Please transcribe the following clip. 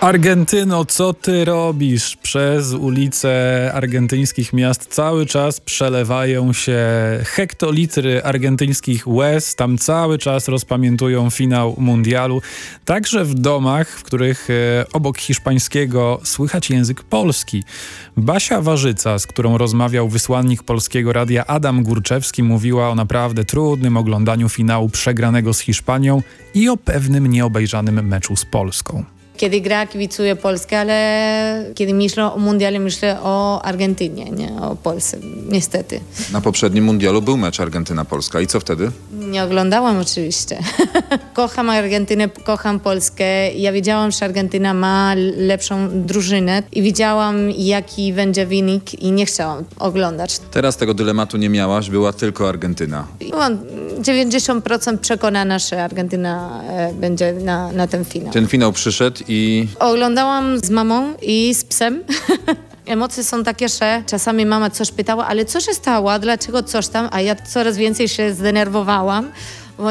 Argentyno, co ty robisz? Przez ulice argentyńskich miast cały czas przelewają się hektolitry argentyńskich łez. Tam cały czas rozpamiętują finał mundialu. Także w domach, w których obok hiszpańskiego słychać język polski. Basia Warzyca, z którą rozmawiał wysłannik Polskiego Radia Adam Górczewski, mówiła o naprawdę trudnym oglądaniu finału przegranego z Hiszpanią i o pewnym nieobejrzanym meczu z Polską. Kiedy gra, kibicuję Polskę, ale kiedy myślę o mundialu, myślę o Argentynie, nie o Polsce, niestety. Na poprzednim mundialu był mecz Argentyna-Polska i co wtedy? Nie oglądałam oczywiście. Kocham Argentynę, kocham Polskę. Ja wiedziałam, że Argentyna ma lepszą drużynę i wiedziałam, jaki będzie wynik i nie chciałam oglądać. Teraz tego dylematu nie miałaś, była tylko Argentyna. Byłam 90% przekonana, że Argentyna będzie na ten finał. Ten finał przyszedł i... Oglądałam z mamą i z psem. Emocje są takie, że czasami mama coś pytała, ale co się stało, dlaczego coś tam, a ja coraz więcej się zdenerwowałam.